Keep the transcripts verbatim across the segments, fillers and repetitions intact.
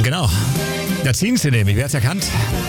Genau. Da ziehen sie nämlich. Wer hat's erkannt?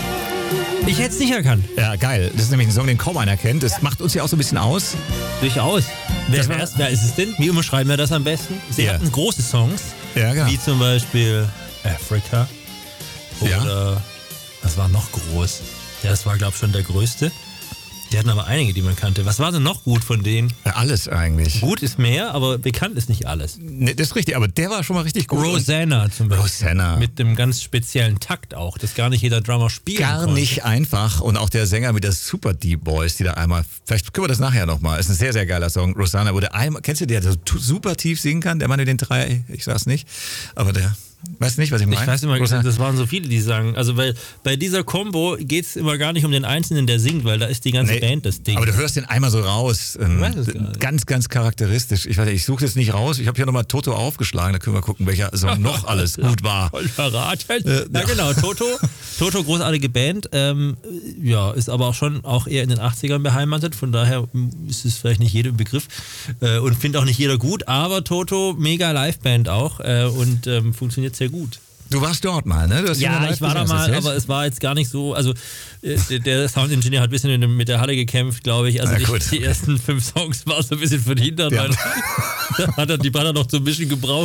Ich hätte es nicht erkannt. Ja, geil. Das ist nämlich ein Song, den kaum einer kennt. Das macht uns ja auch so ein bisschen aus. Durchaus. Wer, war- wer, ist, wer ist es denn? Wie umschreiben wir das am besten? Sie Ja. hatten große Songs, Ja, genau. wie zum Beispiel Africa. Oder Ja. was war noch groß? Ja, das war, glaube ich, schon der größte. Die hatten aber einige, die man kannte. Was war denn noch gut von denen? Ja, alles eigentlich. Gut ist mehr, aber bekannt ist nicht alles. Nee, das ist richtig, aber der war schon mal richtig gut. Rosanna zum Beispiel. Rosanna. Mit einem ganz speziellen Takt auch, das gar nicht jeder Drummer spielen Gar konnte. nicht einfach. Und auch der Sänger mit der Super Deep Boys, die da einmal, vielleicht können wir das nachher nochmal, ist ein sehr, sehr geiler Song. Rosanna, wo der einmal, kennst du den, der so tu- super tief singen kann? Der Mann mit den drei, ich sag's nicht, aber der, weißt du nicht, was ich meine? Ich weiß immer, Rosanna. das waren so viele, die sagen, also weil bei dieser Combo geht es immer gar nicht um den Einzelnen, der singt, weil da ist die ganze Nee, Band das Ding. Aber du hörst den einmal so raus. Ähm, weiß es gar nicht. ganz, ganz charakteristisch. Ich weiß nicht, ich suche das nicht raus. Ich habe hier nochmal Toto aufgeschlagen. Da können wir gucken, welcher Song noch alles gut war. Voll verraten. Äh, ja, ja. genau, Toto. Toto, großartige Band. Ähm, ja, ist aber auch schon auch eher in den achtzigern beheimatet. Von daher ist es vielleicht nicht jedem Begriff äh, und findet auch nicht jeder gut. Aber Toto, mega Liveband auch äh, und ähm, funktioniert sehr gut. Du warst dort mal, ne? Du hast hier Ja, live ich war da gesehen, hast mal, du aber erzählt? es war jetzt gar nicht so, also äh, der- der Soundingenieur hat ein bisschen in dem- mit der Halle gekämpft, glaube ich. Also Na die, gut. die ersten fünf Songs waren so ein bisschen verhindert, Ja. weil hat er, die hat er noch so ein bisschen gebraucht.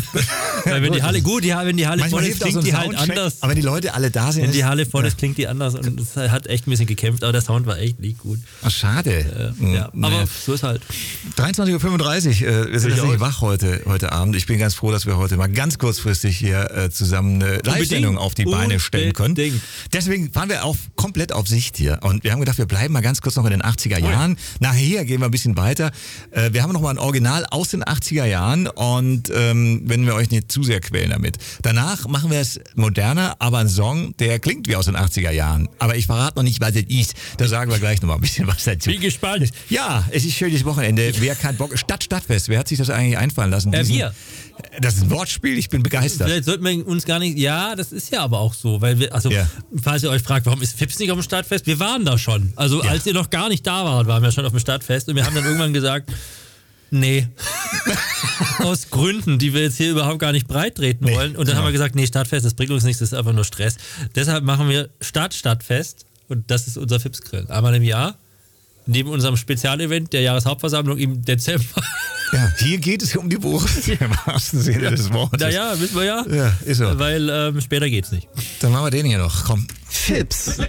Weil wenn die Halle, gut, ja, wenn die Halle Manchmal voll ist, hilft auch so klingt ein die halt Soundcheck, anders. aber wenn die Leute alle da sind. Wenn die ist- Halle voll ja. ist, klingt die anders und es hat echt ein bisschen gekämpft, aber der Sound war echt nicht gut. Ach, schade. Äh, ja, Hm, aber nee. so ist halt. dreiundzwanzig Uhr fünfunddreißig, äh, wir sind Durchaus. tatsächlich wach heute, heute Abend. Ich bin ganz froh, dass wir heute mal ganz kurzfristig hier äh, zusammen eine Live-Sendung auf die Beine stellen können. Unbedingt. Deswegen fahren wir auf, komplett auf Sicht hier. Und wir haben gedacht, wir bleiben mal ganz kurz noch in den achtziger Jahren. Nachher gehen wir ein bisschen weiter. Äh, wir haben noch mal ein Original aus den achtziger Jahren und ähm, wenn wir euch nicht zu sehr quälen damit. Danach machen wir es moderner, aber ein Song, der klingt wie aus den achtziger Jahren. Aber ich verrate noch nicht, was das ist. Da sagen wir gleich noch mal ein bisschen was dazu. Bin gespannt. Ja, es ist schönes Wochenende. Wer keinen Bock... Stadt, Stadtfest. Wer hat sich das eigentlich einfallen lassen? Ja, Diesen- wir. Das ist ein Wortspiel. Ich bin begeistert. Vielleicht sollten wir uns gar nicht. Ja, das ist ja aber auch so, weil wir, also, Ja. falls ihr euch fragt, warum ist Fips nicht auf dem Stadtfest? Wir waren da schon. Also, Ja. als ihr noch gar nicht da wart, waren wir schon auf dem Stadtfest und wir haben dann irgendwann gesagt, nee. Aus Gründen, die wir jetzt hier überhaupt gar nicht breit treten Nee, wollen. Und dann genau. haben wir gesagt, nee, Stadtfest, das bringt uns nichts, das ist einfach nur Stress. Deshalb machen wir Stadt-Stadtfest und das ist unser Fips-Grill. Einmal im Jahr. Neben unserem Spezialevent der Jahreshauptversammlung im Dezember. Ja, hier geht es um die Wurst. Im wahrsten Sinne des Wortes. Naja, wissen wir ja. Ja, ist so. Weil ähm, später geht's nicht. Dann machen wir den hier noch. Komm. Fips.